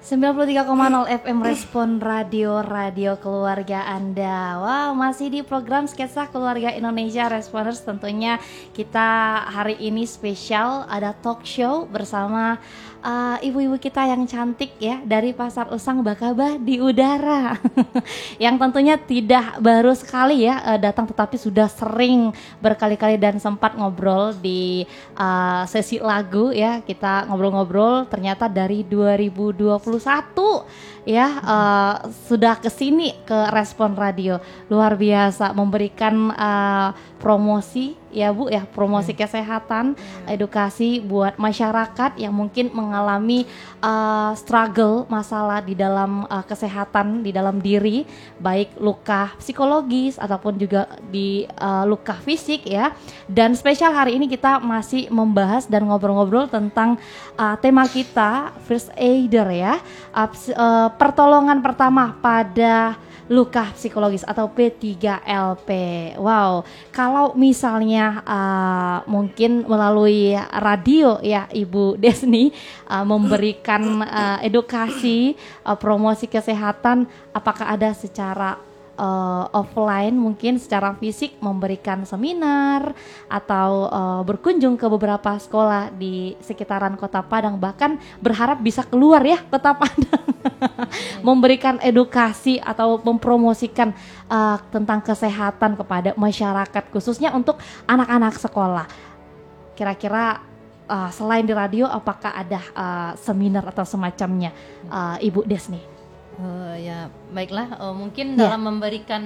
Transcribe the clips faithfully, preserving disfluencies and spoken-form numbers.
sembilan puluh tiga koma nol F M Respon Radio, radio keluarga Anda. Wow, masih di program Sketsa Keluarga Indonesia Responers. Tentunya kita hari ini spesial ada talk show bersama uh, ibu-ibu kita yang cantik ya dari Pasar Usang Bakabah di udara. Yang tentunya tidak baru sekali ya uh, datang, tetapi sudah sering berkali-kali dan sempat ngobrol di uh, sesi lagu ya. Kita ngobrol-ngobrol ternyata dari dua ribu dua puluh satu ya uh, sudah kesini ke Respon Radio, luar biasa memberikan uh, promosi ya Bu ya, promosi hmm. kesehatan, hmm. edukasi buat masyarakat yang mungkin mengalami uh, struggle, masalah di dalam uh, kesehatan di dalam diri, baik luka psikologis ataupun juga di uh, luka fisik ya. Dan spesial hari ini kita masih membahas dan ngobrol-ngobrol tentang uh, tema kita first aider ya, uh, uh, pertolongan pertama pada luka psikologis atau P tiga L P. Wow, kalau misalnya uh, mungkin melalui radio ya Ibu Desni uh, memberikan uh, edukasi, uh, promosi kesehatan, apakah ada secara Uh, offline mungkin secara fisik memberikan seminar atau uh, berkunjung ke beberapa sekolah di sekitaran Kota Padang, bahkan berharap bisa keluar ya Kota Padang memberikan edukasi atau mempromosikan uh, tentang kesehatan kepada masyarakat khususnya untuk anak-anak sekolah. Kira-kira uh, selain di radio apakah ada uh, seminar atau semacamnya uh, Ibu Desni? Uh, ya baiklah, uh, mungkin yeah. dalam memberikan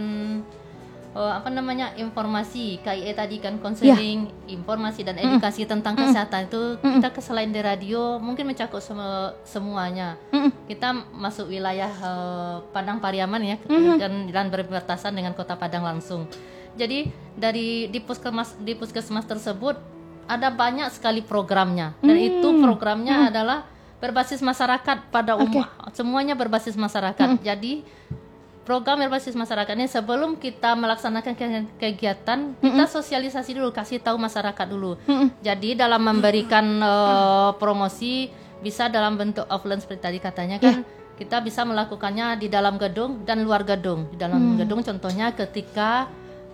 uh, apa namanya informasi K I E tadi kan konseling, yeah. informasi dan edukasi mm. tentang mm. kesehatan itu mm. kita selain di radio mungkin mencakup sem- semuanya. Mm. Kita masuk wilayah uh, Padang Pariaman ya mm. dan, dan berbatasan dengan Kota Padang langsung. Jadi dari di puskesmas di puskesmas tersebut ada banyak sekali programnya dan mm. itu programnya mm. adalah berbasis masyarakat pada umum, okay. semuanya berbasis masyarakat. Mm-hmm. Jadi program berbasis masyarakat ini sebelum kita melaksanakan kegiatan, mm-hmm. kita sosialisasi dulu, kasih tahu masyarakat dulu. Mm-hmm. Jadi dalam memberikan uh, promosi bisa dalam bentuk offline seperti tadi katanya kan, yeah. kita bisa melakukannya di dalam gedung dan luar gedung. Di dalam mm. gedung contohnya ketika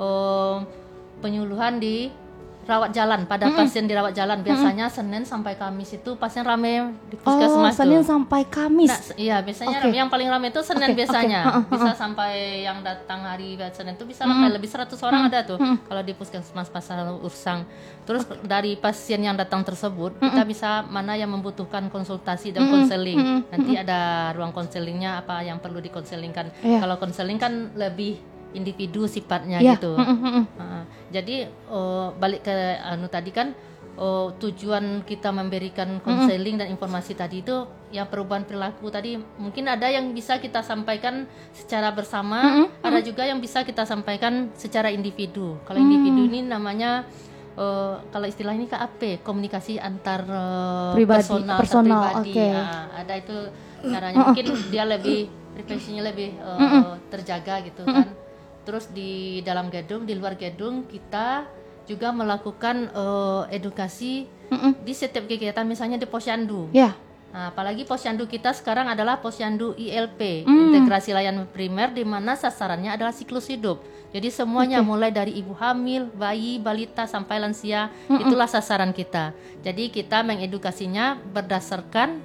uh, penyuluhan di rawat jalan pada mm-hmm. pasien dirawat jalan biasanya mm-hmm. Senin sampai Kamis itu pasien ramai di puskesmas. Oh, Senin tuh. Sampai Kamis. Nah, iya biasanya okay. yang paling ramai itu Senin okay. biasanya. Okay. Uh-uh. Bisa sampai yang datang hari Senin itu bisa mm-hmm. lebih seratus orang mm-hmm. ada tuh mm-hmm. kalau di puskesmas Pasar Usang. Terus okay. dari pasien yang datang tersebut mm-hmm. kita bisa mana yang membutuhkan konsultasi dan konseling. Mm-hmm. Nanti mm-hmm. ada ruang konselingnya apa yang perlu dikonselingkan. Yeah. Kalau konseling kan lebih individu sifatnya yeah. gitu. Mm-hmm. Uh, jadi uh, balik ke anu tadi kan uh, tujuan kita memberikan konseling mm-hmm. dan informasi tadi itu ya perubahan perilaku tadi mungkin ada yang bisa kita sampaikan secara bersama, mm-hmm. ada juga yang bisa kita sampaikan secara individu. Kalau mm-hmm. individu ini namanya uh, kalau istilah ini K A P, komunikasi antar uh, pribadi, personal, personal pribadi. Okay. Nah, ada itu caranya mungkin dia lebih privasinya lebih uh, mm-hmm. terjaga gitu kan. Terus di dalam gedung, di luar gedung kita juga melakukan uh, edukasi Mm-mm. di setiap kegiatan, misalnya di posyandu. Yeah. Nah, apalagi posyandu kita sekarang adalah posyandu I L P, mm. integrasi layanan primer, di mana sasarannya adalah siklus hidup. Jadi semuanya okay. mulai dari ibu hamil, bayi, balita sampai lansia, Mm-mm. itulah sasaran kita. Jadi kita mengedukasinya berdasarkan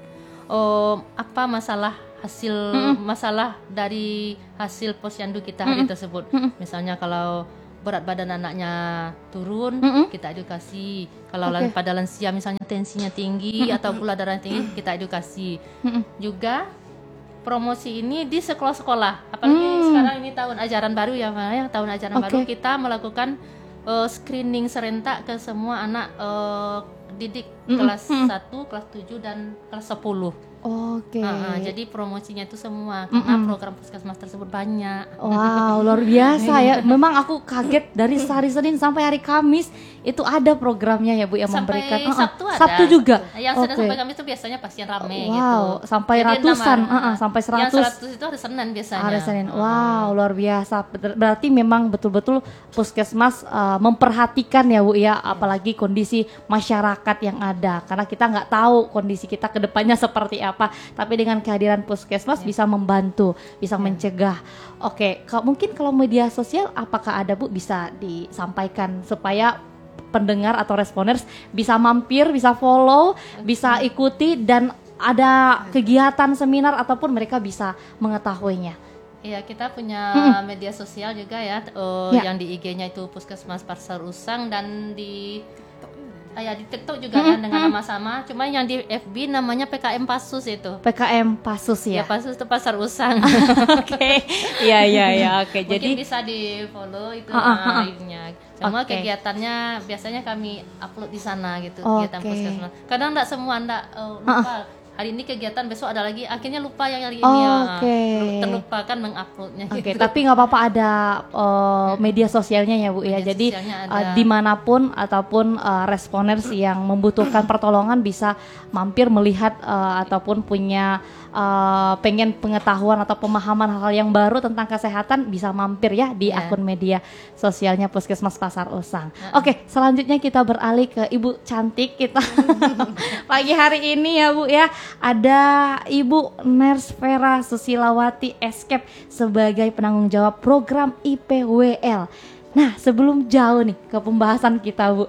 uh, apa masalah hasil mm-hmm. masalah dari hasil posyandu kita hari mm-hmm. tersebut. Mm-hmm. Misalnya kalau berat badan anaknya turun, mm-hmm. kita edukasi. Kalau okay. pada lansia misalnya tensinya tinggi mm-hmm. atau gula darah tinggi, kita edukasi. Mm-hmm. Juga promosi ini di sekolah-sekolah. Apalagi mm. sekarang ini tahun ajaran baru ya, ya tahun ajaran okay. baru kita melakukan uh, screening serentak ke semua anak uh, didik mm-hmm. kelas mm-hmm. satu, kelas tujuh dan kelas sepuluh. Oke. Okay. Uh, jadi promosinya itu semua karena mm-mm. program puskesmas tersebut banyak. Wow, luar biasa ya. Memang aku kaget dari hari Senin sampai hari Kamis itu ada programnya ya Bu yang sampai memberikan. Sampai Sabtu ada. Sabtu juga. Yang Senin okay. sampai Kamis itu biasanya pasien ramai wow, gitu. Wow, sampai jadi ratusan, nama, uh-uh, sampai seratus. Yang seratus itu hari Senin biasanya. Hari Senin. Wow, luar biasa. Berarti memang betul-betul puskesmas uh, memperhatikan ya Bu ya, apalagi kondisi masyarakat yang ada, karena kita nggak tahu kondisi kita ke depannya seperti apa. Tapi dengan kehadiran puskesmas yeah. bisa membantu, bisa yeah. mencegah. Oke, okay. mungkin kalau media sosial apakah ada Bu bisa disampaikan supaya pendengar atau responders bisa mampir, bisa follow, okay. bisa ikuti dan ada kegiatan seminar ataupun mereka bisa mengetahuinya. Iya, kita punya hmm. media sosial juga ya, uh, ya. yang di I G-nya itu Puskesmas Pasar Usang, dan di TikTok, ya di TikTok juga hmm. kan dengan hmm. nama sama. Cuma yang di F B namanya P K M Pasus itu. P K M Pasus ya. Ya, Pasus itu Pasar Usang. Oke. Iya iya iya, oke. Jadi mungkin bisa di-follow itu live-nya. Semua okay. kegiatannya biasanya kami upload di sana gitu, okay. kegiatan Puskesmas. Kadang enggak semua enggak uh, lupa. Uh-uh. Hari ini kegiatan, besok ada lagi, akhirnya lupa yang hari ini oh, ya, okay. terlupakan menguploadnya. Oke, okay, gitu. Tapi nggak apa-apa ada uh, media sosialnya ya Bu ya. Jadi uh, dimanapun ataupun uh, responders yang membutuhkan pertolongan bisa mampir melihat uh, ataupun punya uh, pengen pengetahuan atau pemahaman hal-hal yang baru tentang kesehatan bisa mampir ya di yeah. akun media sosialnya Puskesmas Pasar Usang. Uh-uh. Oke, okay, selanjutnya kita beralih ke Ibu cantik kita pagi hari ini ya Bu ya. Ada Ibu Ners Vera Susilawati Escape sebagai penanggung jawab program I P W L. Nah, sebelum jauh nih ke pembahasan kita Bu, uh,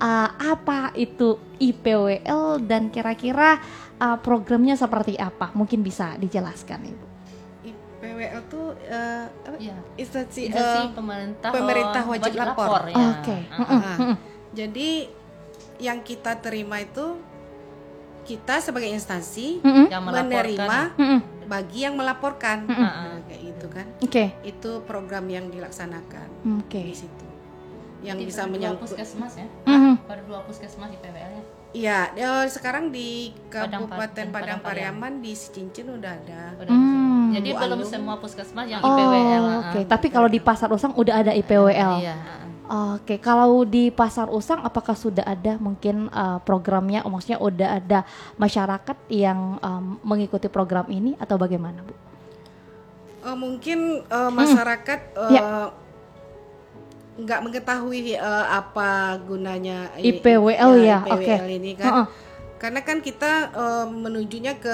apa itu I P W L dan kira-kira uh, programnya seperti apa? Mungkin bisa dijelaskan Ibu. I P W L itu uh, ya. instansi, instansi uh, pemerintah, pemerintah wajib, wajib lapor. lapor ya. Oke. Okay. Uh-huh. Uh-huh. Jadi yang kita terima itu kita sebagai instansi mm-hmm. yang menerima mm-hmm. bagi yang melaporkan, mm-hmm. kayak gitu kan. Oke. Okay. Itu program yang dilaksanakan okay. di situ. Yang jadi bisa menyangkut puskesmas ya. Mm-hmm. Pada dua puskesmas I P W L-nya. Iya, sekarang di Kabupaten Padang, Padang Pariaman di Cincin udah ada. Udah hmm. Jadi belum semua puskesmas yang oh, I P W L. Oke, okay. Tapi kalau di Pasar Usang udah ada I P W L. Iya. Oke, okay. Kalau di Pasar Usang apakah sudah ada mungkin uh, programnya, oh, maksudnya udah ada masyarakat yang um, mengikuti program ini atau bagaimana Bu? Uh, mungkin uh, masyarakat hmm. uh, ya. nggak mengetahui uh, apa gunanya I P W L ya, ya I P W L okay. ini kan, uh-uh. karena kan kita uh, menujunya ke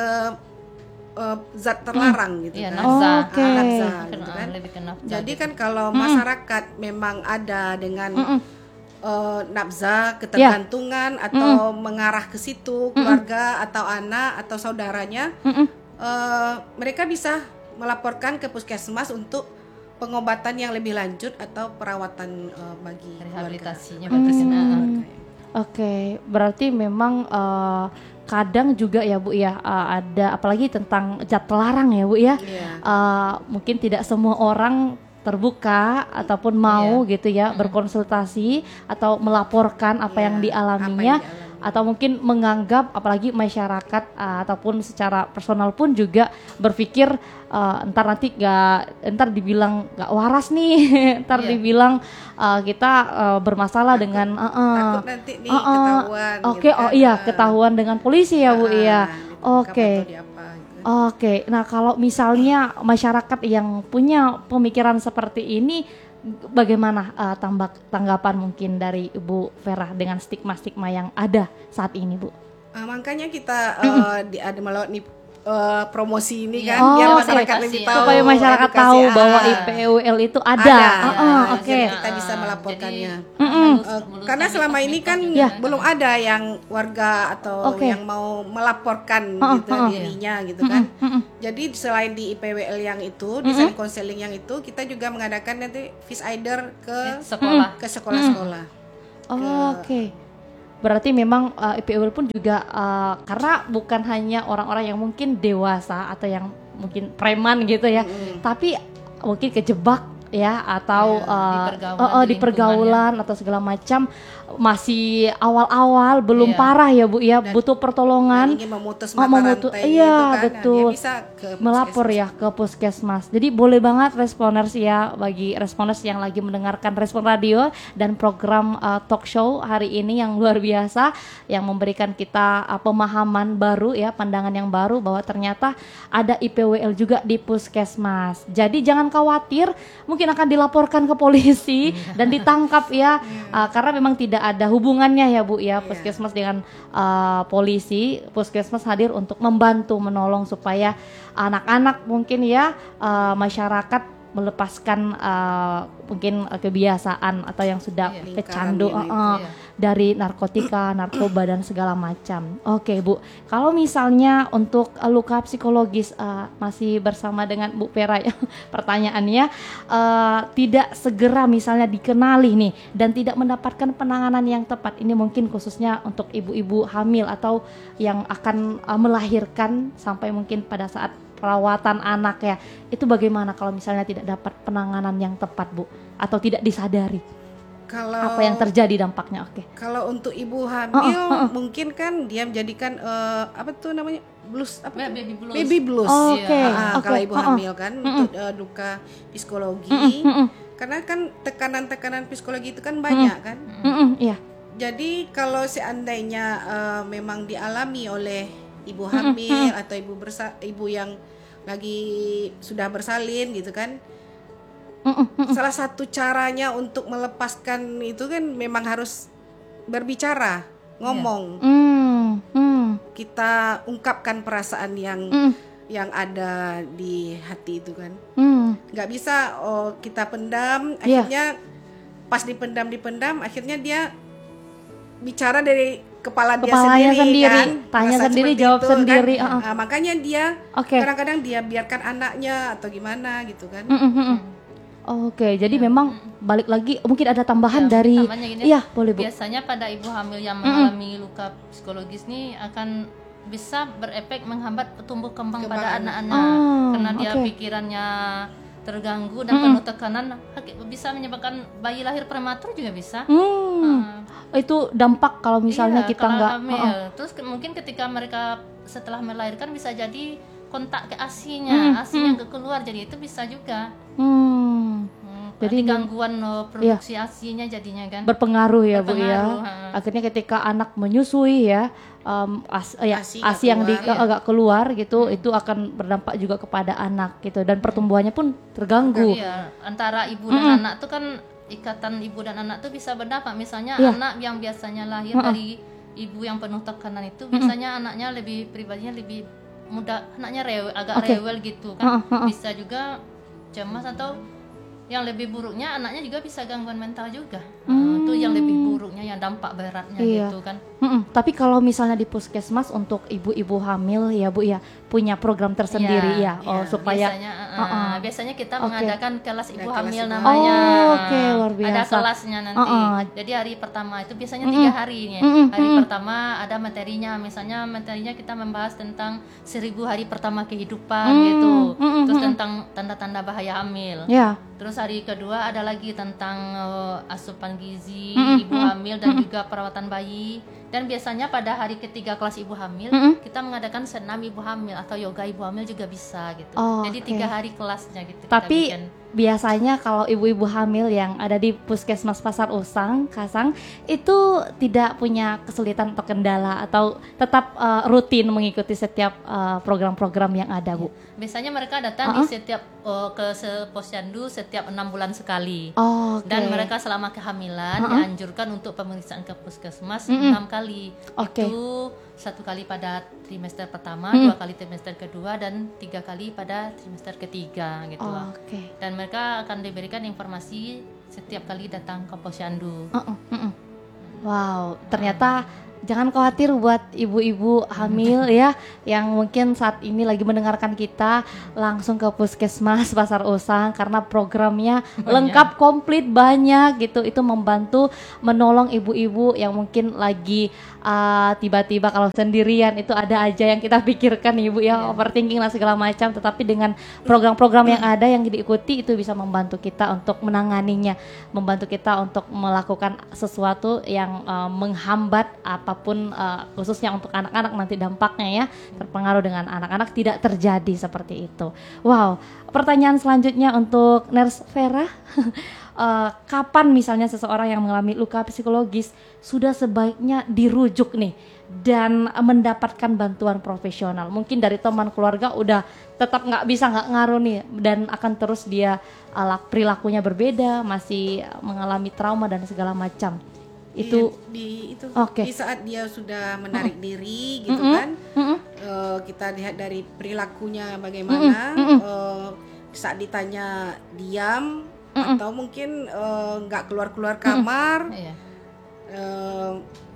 uh, zat terlarang hmm. gitu ya, kan, nafza, oh, okay. ah, nafza gitu kan. Jadi gitu. kan kalau hmm. masyarakat memang ada dengan hmm. uh, nafza, ketergantungan yeah. atau hmm. mengarah ke situ keluarga hmm. atau anak atau saudaranya, hmm. uh, mereka bisa melaporkan ke puskesmas untuk pengobatan yang lebih lanjut atau perawatan uh, bagi rehabilitasinya. Hmm. Oke, okay. Berarti memang uh, kadang juga ya Bu ya uh, ada apalagi tentang zat terlarang ya Bu ya. Yeah. Uh, mungkin tidak semua orang terbuka ataupun mau yeah. gitu ya hmm. berkonsultasi atau melaporkan apa yeah. yang dialaminya. Apa yang dialami. Atau mungkin menganggap apalagi masyarakat uh, ataupun secara personal pun juga berpikir uh, entar nanti gak, entar dibilang gak waras nih, entar yeah. dibilang uh, kita uh, bermasalah takut, dengan uh, uh, takut nanti nih uh, uh, ketahuan. Oke, okay, gitu oh kan. iya ketahuan dengan polisi ya Bu ya. Oke. Okay. Gitu. Oke, okay. Nah kalau misalnya masyarakat yang punya pemikiran seperti ini, bagaimana uh, tambak, tanggapan mungkin dari Ibu Vera dengan stigma-stigma yang ada saat ini Bu? Uh, makanya kita uh, di, ada melalui uh, promosi ini kan, oh, biar masyarakat lebih tahu, supaya masyarakat edukasi, tahu ah, bahwa I P W L itu ada. ada uh, uh, Oke. Okay. Kita bisa melaporkannya. Jadi, uh, karena selama ini kan ya. belum ada yang warga atau okay. yang mau melaporkan uh, gitu uh, uh. dirinya gitu kan. Uh, uh, uh. Jadi selain di I P W L yang itu, di uh, uh. konseling yang itu, kita juga mengadakan nanti Fisaider ke sekolah, ke sekolah-sekolah. Oh, Oke. Okay. Berarti memang uh, I P W L pun juga uh, karena bukan hanya orang-orang yang mungkin dewasa atau yang mungkin preman gitu ya, mm. tapi mungkin kejebak ya atau ya, uh, di pergaulan, uh, uh, di pergaulan atau segala macam masih awal-awal belum yeah. parah ya Bu ya, dan butuh pertolongan, ingin memutus mata oh, memutus, rantai iya gitu kan, betul, nah, dia bisa ke melapor ya ke puskesmas. Jadi boleh banget responders ya, bagi responders yang lagi mendengarkan Respon Radio dan program uh, talk show hari ini yang luar biasa, yang memberikan kita uh, pemahaman baru ya, pandangan yang baru bahwa ternyata ada I P W L juga di puskesmas. Jadi jangan khawatir, mungkin mungkin akan dilaporkan ke polisi dan ditangkap ya, uh, karena memang tidak ada hubungannya ya Bu ya, puskesmas dengan uh, polisi. Puskesmas hadir untuk membantu menolong supaya anak-anak mungkin ya, uh, masyarakat melepaskan uh, mungkin uh, kebiasaan atau yang sudah Iya, kecandu uh, lingkaran uh, iya. dari narkotika, narkoba dan segala macam. Oke Bu, kalau misalnya untuk uh, luka psikologis uh, masih bersama dengan Bu Vera ya, pertanyaannya uh, tidak segera misalnya dikenali nih dan tidak mendapatkan penanganan yang tepat, ini mungkin khususnya untuk ibu-ibu hamil atau yang akan uh, melahirkan sampai mungkin pada saat perawatan anak ya, itu bagaimana kalau misalnya tidak dapat penanganan yang tepat Bu, atau tidak disadari? Kalau Apa yang terjadi dampaknya? Oke. Kalau untuk ibu hamil Uh, uh, uh. mungkin kan dia menjadikan eh, apa tuh namanya blues apa Ba- tuh? baby blues. Baby blues. Oh, Iya. Oke. Ah, Oke. kalau ibu Uh, uh. hamil kan untuk eh, duka psikologi. Mm-mm. Karena kan tekanan-tekanan psikologi itu kan banyak kan. Mm-mm, iya. Jadi kalau seandainya eh, memang dialami oleh ibu hamil atau ibu bersa ibu yang lagi sudah bersalin gitu kan. Salah satu caranya untuk melepaskan itu kan memang harus berbicara, ngomong. Mm, mm, Kita ungkapkan perasaan yang mm, yang ada di hati itu kan. mm. Nggak bisa oh kita pendam, Iya. akhirnya pas dipendam dipendam akhirnya dia bicara dari kepala dia Kepalanya sendiri, sendiri, kan. tanya Rasa sendiri, seperti jawab itu, sendiri, kan. uh-uh. Nah, makanya dia Oke. kadang-kadang dia biarkan anaknya atau gimana gitu kan. Mm, mm, mm, mm. Oke, jadi memang balik lagi mungkin ada tambahan Ya, dari, tambahnya gini, iya boleh Bu. biasanya pada ibu hamil yang mengalami luka psikologis nih akan bisa berefek menghambat tumbuh kembang Kembang pada anak. anak-anak Oh, karena dia oke. pikirannya terganggu dan penuh tekanan, hak- bisa menyebabkan bayi lahir prematur juga bisa. Hmm, Ah. itu dampak kalau misalnya Iya, kita kalau nggak, hamil. uh-uh. Terus ke- mungkin ketika mereka setelah melahirkan bisa jadi kontak ke asinya, asinya ke keluar, jadi itu bisa juga. Hmm, Hmm, Jadi berarti mem- gangguan oh, produksi asinya jadinya kan. berpengaruh ya Bu ya. Berpengaruh, ha. Akhirnya ketika anak menyusui ya, um, as, ya, ASI asi nggak yang di, keluar. agak keluar gitu, itu akan berdampak juga kepada anak gitu dan pertumbuhannya pun terganggu. Iya, antara ibu dan anak tuh kan ikatan ibu dan anak tuh bisa berdampak. Misalnya Iya. anak yang biasanya lahir dari ibu yang penuh tekanan itu, biasanya anaknya lebih pribadinya lebih mudah, anaknya rewel, agak Oke. rewel gitu kan. Uh-uh, uh-uh. Bisa juga cemas atau yang lebih buruknya anaknya juga bisa gangguan mental juga. Nah, itu yang lebih buruknya, yang dampak beratnya Iya. gitu kan. Mm-mm. Tapi kalau misalnya di puskesmas untuk ibu-ibu hamil ya Bu ya punya program tersendiri ya, Iya, oh iya. supaya biasanya, uh, uh-uh. biasanya kita Oke. mengadakan kelas ibu Ada kelas hamil ibu namanya. hamil. Oh, oke, luar Ada biasa. kelasnya nanti. Uh-uh. Jadi hari pertama itu biasanya tiga hari nih. Mm-mm, Hari mm-mm. pertama ada materinya, misalnya materinya kita membahas tentang seribu hari pertama kehidupan Mm, gitu. mm-mm, Terus mm-mm. tentang tanda-tanda bahaya hamil. ya. Terus hari kedua ada lagi tentang uh, asupan gizi Mm-mm, ibu hamil dan juga perawatan bayi. Dan biasanya pada hari ketiga kelas ibu hamil Mm-mm. kita mengadakan senam ibu hamil atau yoga ibu hamil juga bisa gitu. Oh, Jadi oke. tiga hari kelasnya gitu. kita Tapi bikin. biasanya kalau ibu-ibu hamil yang ada di Puskesmas Pasar Usang, Kasang, itu tidak punya kesulitan atau kendala atau tetap uh, rutin mengikuti setiap uh, program-program yang ada, Bu. Biasanya mereka datang Uh-uh. di setiap uh, ke se- posyandu setiap enam bulan sekali. Oh, oke. Dan mereka selama kehamilan Uh-uh. dianjurkan untuk pemeriksaan ke puskesmas enam kali. Oke. Itu satu kali pada trimester pertama, Mm. dua kali trimester kedua, dan tiga kali pada trimester ketiga gitu. Oh, Oke. Dan mereka akan diberikan informasi setiap kali datang ke posyandu. Uh-uh, uh-uh. Wow, ternyata jangan khawatir buat ibu-ibu hamil ya yang mungkin saat ini lagi mendengarkan kita, langsung ke Puskesmas Pasar Usang karena programnya lengkap, komplit, banyak gitu. Itu membantu menolong ibu-ibu yang mungkin lagi uh, tiba-tiba kalau sendirian, itu ada aja yang kita pikirkan ibu ya, overthinking lah segala macam, tetapi dengan program-program yang ada yang diikuti itu bisa membantu kita untuk menanganinya, membantu kita untuk melakukan sesuatu yang uh, menghambat apapun, uh, khususnya untuk anak-anak nanti dampaknya ya, terpengaruh dengan anak-anak tidak terjadi seperti itu. Wow, pertanyaan selanjutnya untuk Nurse Vera. Uh, kapan misalnya seseorang yang mengalami luka psikologis sudah sebaiknya dirujuk nih dan uh, mendapatkan bantuan profesional. Mungkin dari teman keluarga udah tetap nggak bisa nggak ngaruh nih, dan akan terus dia uh, perilakunya berbeda, masih uh, mengalami trauma dan segala macam. Itu di, di itu okay. di saat dia sudah menarik mm-hmm. diri gitu mm-hmm. kan mm-hmm. Uh, kita lihat dari perilakunya bagaimana mm-hmm. uh, saat ditanya diam mm-hmm. atau mungkin nggak uh, keluar-keluar kamar mm-hmm. uh,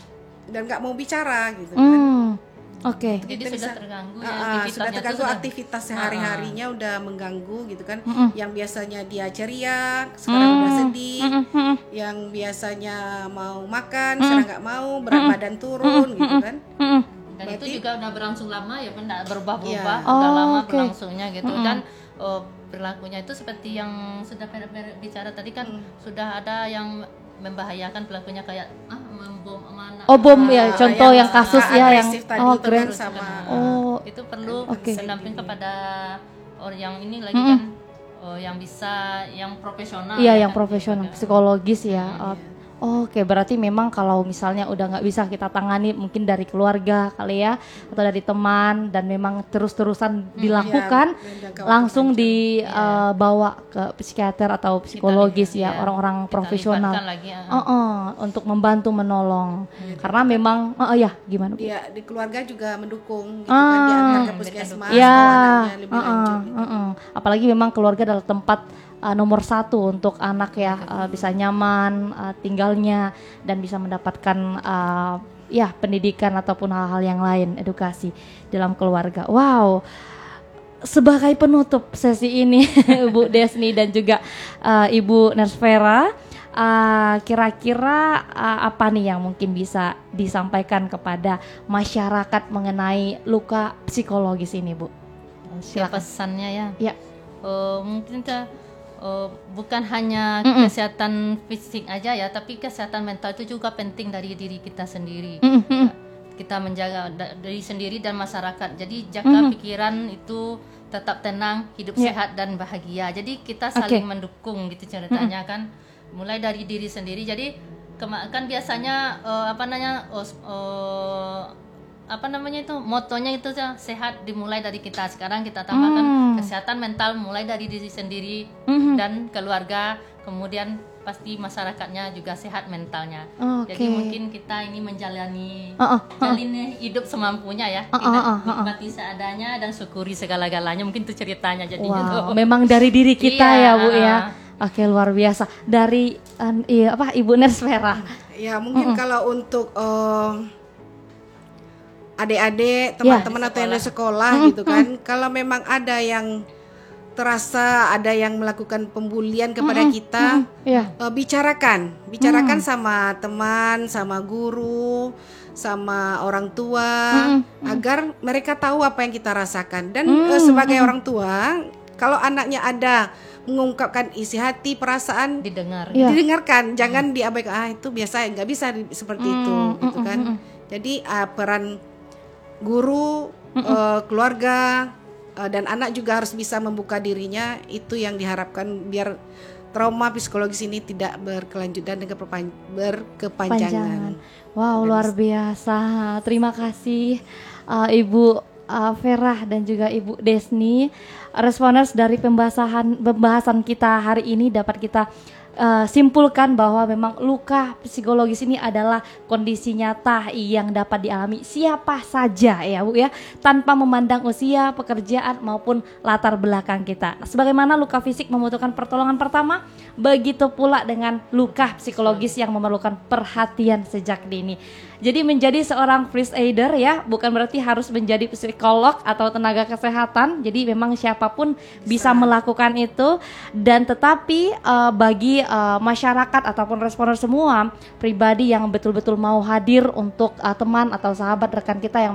dan nggak mau bicara gitu kan mm. Oke. Okay. Jadi sudah bisa, terganggu ya, uh, sudah terganggu sudah, aktivitas sehari-harinya uh, udah mengganggu gitu kan. Mm-mm. Yang biasanya dia ceria sekarang mm. udah sedih. Mm-mm. Yang biasanya mau makan mm. sekarang nggak mau, berat mm. badan turun mm. gitu kan. Mm. Dan berarti, itu juga udah berlangsung lama ya, tidak berubah-ubah, yeah. udah oh, lama okay. berlangsungnya gitu Mm-mm. dan uh, perilakunya itu seperti yang sudah bicara tadi kan mm. sudah ada yang membahayakan pelakunya kayak ah membom mana oh bom ah, ya contoh yang, yang kasus ya yang oh keren sama oh itu perlu okay. pendamping kepada orang yang ini lagi mm-hmm. kan oh, yang bisa yang profesional iya ya, yang kan? profesional Gitu. psikologis ya hmm, oh, oh, oke okay. Berarti memang kalau misalnya udah nggak bisa kita tangani mungkin dari keluarga kali ya atau dari teman dan memang terus-terusan dilakukan ya, langsung dibawa uh, ke psikiater atau psikologis kita, ya, ya orang-orang profesional lagi, ya. uh, uh, untuk membantu menolong hmm. karena memang oh uh, ya gimana Bu? Dia di keluarga juga mendukung gitu ah, kan diantar ke puskesmas ya, anaknya lebih uh, uh, lanjut gitu. uh, uh. Apalagi memang keluarga adalah tempat Uh, nomor satu untuk anak ya uh, bisa nyaman uh, tinggalnya dan bisa mendapatkan uh, ya pendidikan ataupun hal-hal yang lain edukasi dalam keluarga. Wow, sebagai penutup sesi ini Bu Desni dan juga uh, Ibu Nersvera, uh, kira-kira uh, apa nih yang mungkin bisa disampaikan kepada masyarakat mengenai luka psikologis ini Bu? Silakan. Pesannya ya. Ya. Uh, mungkin kita Uh, bukan hanya Mm-mm. kesehatan fisik aja ya, tapi kesehatan mental itu juga penting dari diri kita sendiri. Mm-mm. Kita menjaga da- diri sendiri dan masyarakat. Jadi jaga Mm-mm. pikiran itu tetap tenang, hidup yeah. sehat dan bahagia. Jadi kita saling okay. mendukung gitu ceritanya Mm-mm. kan. Mulai dari diri sendiri. Jadi kema- kan biasanya uh, apa namanya uh, uh, apa namanya itu motonya itu sehat dimulai dari kita. Sekarang kita tambahkan mm. kesehatan mental mulai dari diri sendiri mm-hmm. dan keluarga, kemudian pasti masyarakatnya juga sehat mentalnya. Okay. Jadi mungkin kita ini menjalani uh, uh, uh. jalani hidup semampunya ya. Uh, uh, kita uh, uh, uh. nikmati seadanya dan syukuri segala-galanya. Mungkin itu ceritanya jadinya. Wow, memang dari diri kita iya, ya Bu ya. Uh. Oke, luar biasa. Dari uh, iya apa Ibu Nersvera? Ya mungkin uh-uh. kalau untuk uh, adik-adik, ya, teman-teman atau yang di sekolah mm-hmm. gitu kan, kalau memang ada yang terasa ada yang melakukan pembulian kepada mm-hmm. kita, mm-hmm. yeah. uh, bicarakan, bicarakan mm-hmm. sama teman, sama guru, sama orang tua, mm-hmm. agar mereka tahu apa yang kita rasakan. Dan mm-hmm. uh, sebagai orang tua, kalau anaknya ada mengungkapkan isi hati, perasaan, didengar, yeah. didengarkan, jangan mm-hmm. diabaikan. Ah itu biasa, nggak bisa di, seperti mm-hmm. itu, gitu kan. Mm-hmm. Jadi uh, peran guru, uh, keluarga, uh, dan anak juga harus bisa membuka dirinya. Itu yang diharapkan biar trauma psikologis ini tidak berkelanjutan dan berkepanjangan. Panjangan. Wow, luar biasa. Terima kasih uh, Ibu uh, Vera dan juga Ibu Desni. Responers dari pembahasan pembahasan kita hari ini dapat kita Uh, simpulkan bahwa memang luka psikologis ini adalah kondisi nyata yang dapat dialami siapa saja ya Bu ya, tanpa memandang usia, pekerjaan maupun latar belakang kita. Sebagaimana luka fisik membutuhkan pertolongan pertama, begitu pula dengan luka psikologis yang memerlukan perhatian sejak dini. Jadi menjadi seorang first aider ya, bukan berarti harus menjadi psikolog atau tenaga kesehatan. Jadi memang siapapun bisa melakukan itu, dan tetapi uh, bagi uh, masyarakat ataupun responer semua pribadi yang betul-betul mau hadir untuk uh, teman atau sahabat rekan kita yang